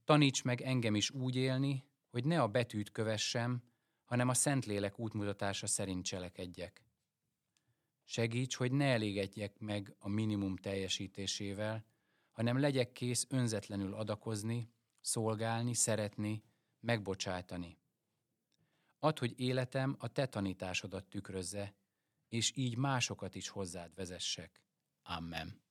Taníts meg engem is úgy élni, hogy ne a betűt kövessem, hanem a Szentlélek útmutatása szerint cselekedjek. Segíts, hogy ne elégedjek meg a minimum teljesítésével, hanem legyek kész önzetlenül adakozni, szolgálni, szeretni, megbocsátani. Add, hogy életem a te tanításodat tükrözze, és így másokat is hozzád vezessek. Amen.